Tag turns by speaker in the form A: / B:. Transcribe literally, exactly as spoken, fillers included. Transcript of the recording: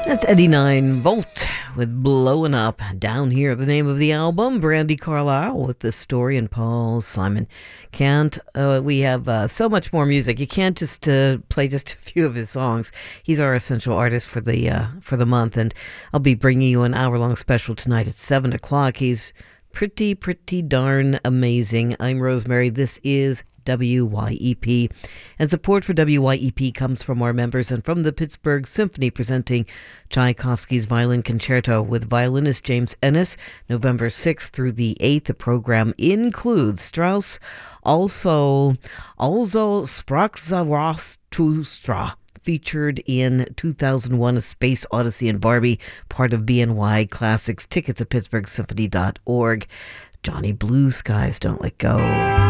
A: That's Eddie nine Volt with Blowing Up. Down Here, the name of the album. Brandy Carlisle with this story, and Paul Simon. Can't, uh, we have uh, so much more music. You can't just uh, play just a few of his songs. He's our essential artist for the uh, for the month, and I'll be bringing you an hour-long special tonight at seven o'clock. He's pretty, pretty darn amazing. I'm Rosemary. This is W Y E P. And support for W Y E P comes from our members and from the Pittsburgh Symphony, presenting Tchaikovsky's Violin Concerto with violinist James Ennis, November sixth through the eighth. The program includes Strauss, also, also Sprachzarathustra, featured in two thousand one A Space Odyssey and Barbie, part of B N Y Classics. Tickets at pittsburgh symphony dot org. Johnny Blue Skies, Don't Let Go.